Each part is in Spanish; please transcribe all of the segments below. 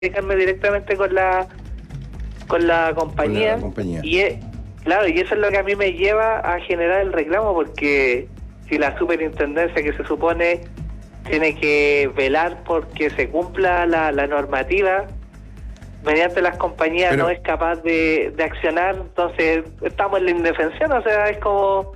comunicarme directamente con la compañía. Claro, y eso es lo que a mí me lleva a generar el reclamo, porque si la superintendencia, que se supone tiene que velar porque se cumpla la normativa, mediante las compañías no es capaz de accionar, entonces estamos en la indefensión, o sea, es como...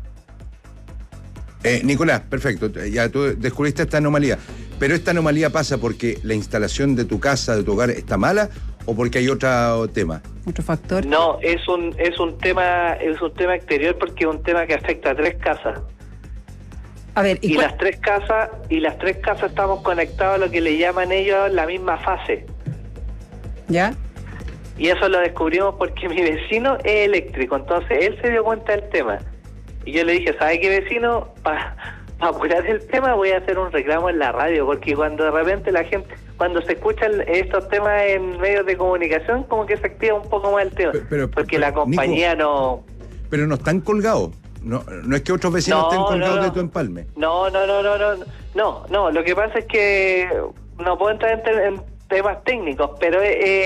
Nicolás, perfecto, ya tú descubriste esta anomalía, pero esta anomalía pasa porque la instalación de tu casa, de tu hogar, está mala, o porque hay otro tema. ¿Otro factor? No, es un tema exterior, porque es un tema que afecta a 3 casas. A ver, y las tres casas estamos conectados a lo que le llaman ellos la misma fase. ¿Ya? Y eso lo descubrimos porque mi vecino es eléctrico, entonces él se dio cuenta del tema. Y yo le dije, ¿sabe qué, vecino? Para apurar el tema voy a hacer un reclamo en la radio, porque cuando de repente la gente, cuando se escuchan estos temas en medios de comunicación, como que se activa un poco más el tema. Porque la compañía Nico, no... Pero no están colgados. No es que otros vecinos estén colgados de tu empalme. No, lo que pasa es que no puedo entrar en temas técnicos, pero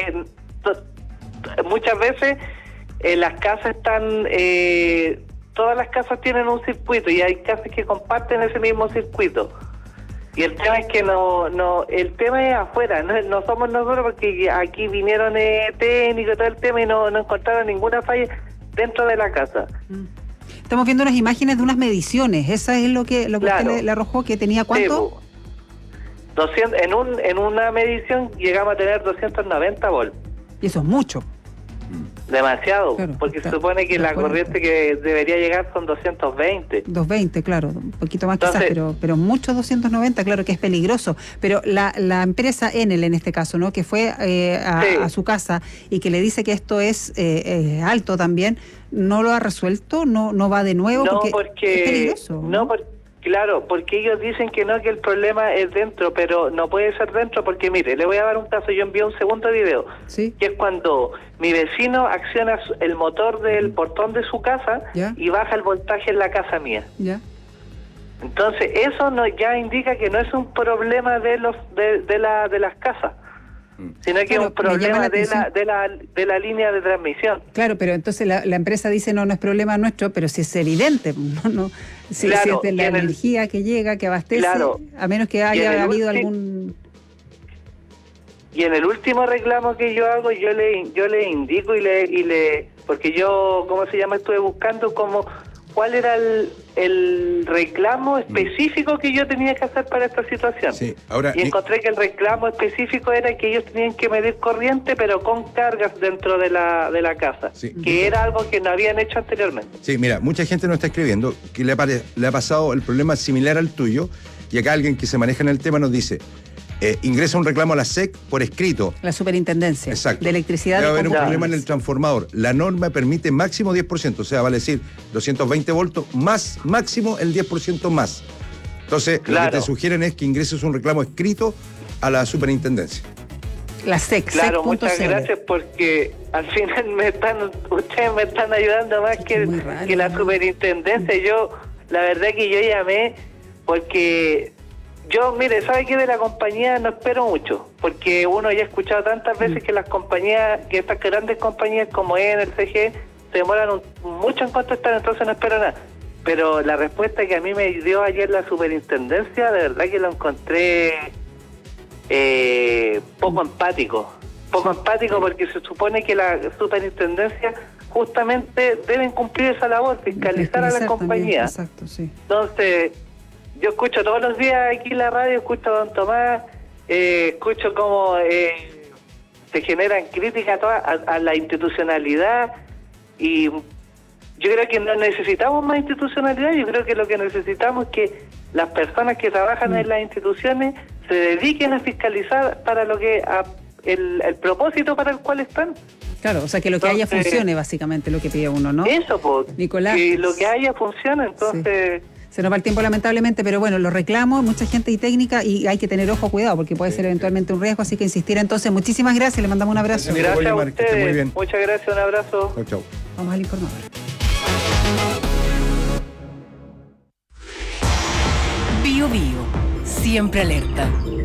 muchas veces las casas están... todas las casas tienen un circuito y hay casas que comparten ese mismo circuito. Y el tema es que el tema es afuera, no somos nosotros, porque aquí vinieron técnicos y todo el tema y no encontraron ninguna falla dentro de la casa. Estamos viendo unas imágenes de unas mediciones. ¿Esa es lo que claro. Usted le arrojó? ¿Que tenía cuánto? Sí, 200, en una medición llegamos a tener 290 volts. Y eso es mucho. Demasiado, claro, porque se supone que la corriente que debería llegar son 220. 220, claro, un poquito más. Entonces, quizás, pero mucho 290, claro que es peligroso. Pero la empresa Enel, en este caso, ¿no?, que fue a su casa y que le dice que esto es alto también, ¿no lo ha resuelto? ¿No va de nuevo? No, porque es peligroso. Claro, porque ellos dicen que no, que el problema es dentro, pero no puede ser dentro, porque mire, le voy a dar un caso. Yo envié un segundo video, ¿sí?, que es cuando mi vecino acciona el motor del portón de su casa, ¿ya?, y baja el voltaje en la casa mía. ¿Ya? Entonces eso ya indica que no es un problema de las casas, sino que es un problema de la línea de transmisión. Claro, pero entonces la empresa dice no es problema nuestro, pero si es evidente, ¿no? Si es de la energía que llega, que abastece, claro, a menos que haya habido algún... Y en el último reclamo que yo hago, yo le indico y le porque yo, ¿cómo se llama? Estuve buscando cuál era el reclamo específico que yo tenía que hacer para esta situación. Sí, y encontré que el reclamo específico era que ellos tenían que medir corriente, pero con cargas dentro de la casa, sí, que era algo que no habían hecho anteriormente. Sí, mira, mucha gente nos está escribiendo que le ha pasado el problema similar al tuyo, y acá alguien que se maneja en el tema nos dice... ingresa un reclamo a la SEC por escrito. La superintendencia. Exacto. De electricidad. Debe haber un problema en el transformador. La norma permite máximo 10%, o sea, vale decir 220 voltios más máximo el 10% más. Entonces, claro, lo que te sugieren es que ingreses un reclamo escrito a la superintendencia. La SEC. Claro, muchas gracias, porque al final ustedes me están ayudando más que la superintendencia. La verdad que yo llamé porque... mire, ¿sabe qué? De la compañía no espero mucho, porque uno ya ha escuchado tantas veces que las compañías, que estas grandes compañías como Enel, CG, se demoran mucho en contestar, entonces no espero nada. Pero la respuesta que a mí me dio ayer la superintendencia, de verdad que lo encontré poco empático. Porque se supone que la superintendencia justamente deben cumplir esa labor, fiscalizar a la compañía. Exacto, sí. Entonces... yo escucho todos los días aquí en la radio, escucho a don Tomás, escucho cómo se generan críticas a la institucionalidad, y yo creo que no necesitamos más institucionalidad. Yo creo que lo que necesitamos es que las personas que trabajan en las instituciones se dediquen a fiscalizar para lo que el propósito para el cual están. Claro, o sea, que lo que haya funcione, básicamente, lo que pide uno, ¿no? Eso, pues, Nicolás, que lo que haya funcione, entonces... Sí. Se nos va el tiempo, lamentablemente, pero bueno, los reclamos, mucha gente y técnica, y hay que tener ojo, cuidado, porque puede ser eventualmente un riesgo, así que insistir. Entonces, muchísimas gracias, le mandamos un abrazo. Gracias a ustedes, muy bien. Muchas gracias, un abrazo. Chau, chau. Vamos al informador. Bio Bio, siempre alerta.